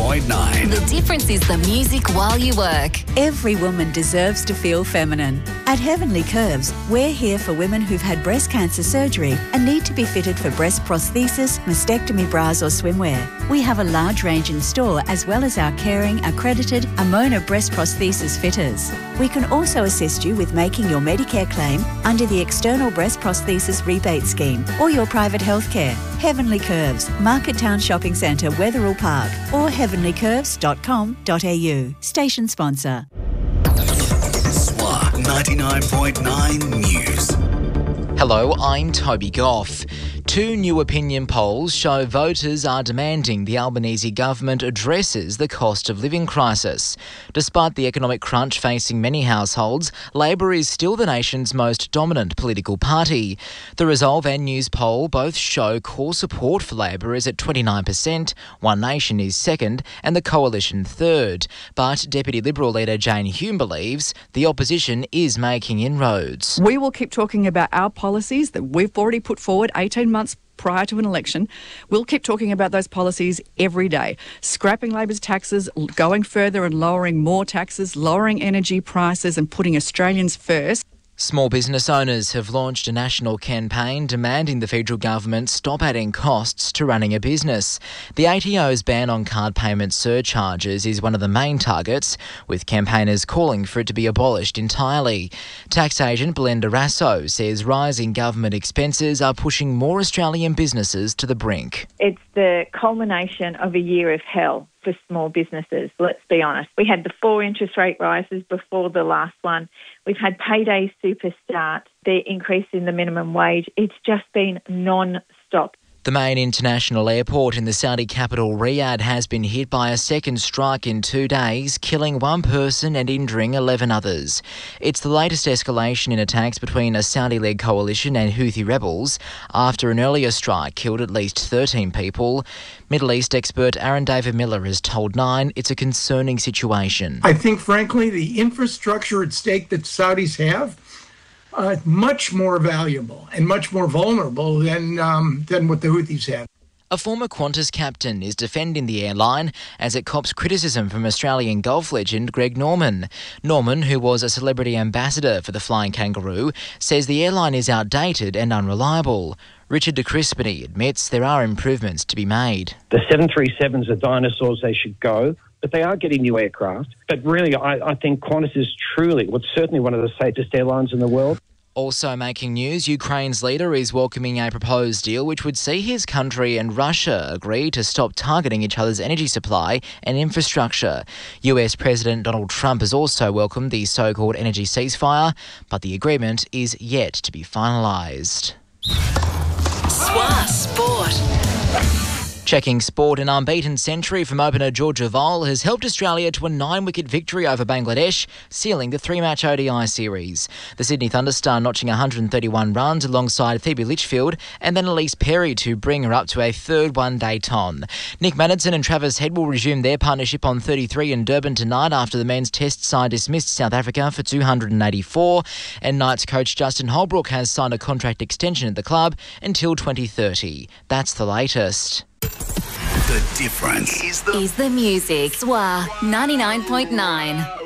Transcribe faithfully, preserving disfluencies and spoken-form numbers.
point nine. The difference is the music while you work. Every woman deserves to feel feminine. At Heavenly Curves, we're here for women who've had breast cancer surgery and need to be fitted for breast prosthesis, mastectomy bras or swimwear. We have a large range in store as well as our caring, accredited Amona breast prosthesis fitters. We can also assist you with making your Medicare claim under the External Breast Prosthesis Rebate Scheme or your private health care. Heavenly Curves, Market Town Shopping Centre, Wetherill Park or heavenly curves dot com dot a u. Station sponsor. S W A ninety-nine point nine News. Hello, I'm Toby Goff. Two new opinion polls show voters are demanding the Albanese government addresses the cost of living crisis. Despite the economic crunch facing many households, Labor is still the nation's most dominant political party. The Resolve and News poll both show core support for Labor is at twenty-nine percent, One Nation is second and the Coalition third. But Deputy Liberal leader Jane Hume believes the opposition is making inroads. We will keep talking about our policies that we've already put forward eighteen months prior to an election. We'll keep talking about those policies every day. Scrapping Labor's taxes, going further and lowering more taxes, lowering energy prices and putting Australians first. Small business owners have launched a national campaign demanding the federal government stop adding costs to running a business. The A T O's ban on card payment surcharges is one of the main targets, with campaigners calling for it to be abolished entirely. Tax agent Belinda Rasso says rising government expenses are pushing more Australian businesses to the brink. It's the culmination of a year of hell for small businesses, let's be honest. We had the four interest rate rises before the last one. We've had payday super start, the increase in the minimum wage. It's just been non-stop. The main international airport in the Saudi capital Riyadh has been hit by a second strike in two days, killing one person and injuring eleven others. It's the latest escalation in attacks between a Saudi-led coalition and Houthi rebels after an earlier strike killed at least thirteen people. Middle East expert Aaron David Miller has told Nine it's a concerning situation. I think, frankly, the infrastructure at stake that Saudis have Uh, much more valuable and much more vulnerable than um, than what the Houthis have. A former Qantas captain is defending the airline as it cops criticism from Australian golf legend Greg Norman. Norman, who was a celebrity ambassador for the Flying Kangaroo, says the airline is outdated and unreliable. Richard de Crispiny admits there are improvements to be made. The seven thirty-sevens are dinosaurs, they should go. But they are getting new aircraft. But really, I, I think Qantas is truly, well, certainly one of the safest airlines in the world. Also making news, Ukraine's leader is welcoming a proposed deal which would see his country and Russia agree to stop targeting each other's energy supply and infrastructure. U S President Donald Trump has also welcomed the so-called energy ceasefire, but the agreement is yet to be finalised. S W A Sport. Checking sport, an unbeaten century from opener Georgia Vole has helped Australia to a nine-wicket victory over Bangladesh, sealing the three-match O D I series. The Sydney Thunderstar notching one hundred thirty-one runs alongside Phoebe Litchfield and then Elise Perry to bring her up to a third one-day ton. Nick Maddinson and Travis Head will resume their partnership on thirty-three in Durban tonight after the men's test side dismissed South Africa for two hundred eighty-four. And Knights coach Justin Holbrook has signed a contract extension at the club until twenty thirty. That's the latest. The difference is the, is the music. S W A ninety-nine point nine.